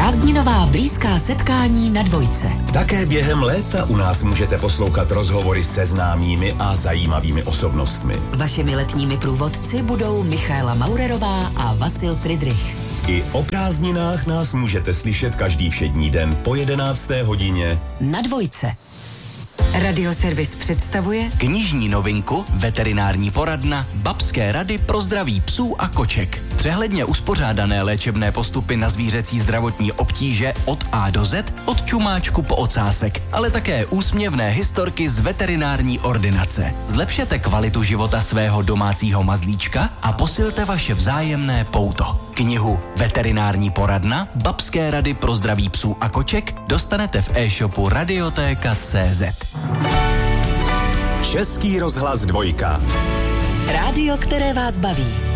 Prázdninová blízká setkání na Dvojce. Také během léta u nás můžete poslouchat rozhovory se známými a zajímavými osobnostmi. Vašimi letními průvodci budou Michaela Maurerová a Vasil Friedrich. I o prázdninách nás můžete slyšet každý všední den po 11. hodině na Dvojce. Radioservis představuje knižní novinku Veterinární poradna Babské rady pro zdraví psů a koček. Přehledně uspořádané léčebné postupy na zvířecí zdravotní obtíže od A do Z, od čumáčku po ocásek, ale také úsměvné historky z veterinární ordinace. Zlepšete kvalitu života svého domácího mazlíčka a posilte vaše vzájemné pouto. Knihu Veterinární poradna Babské rady pro zdraví psů a koček dostanete v e-shopu Radioteka.cz. Český rozhlas 2. Rádio, které vás baví.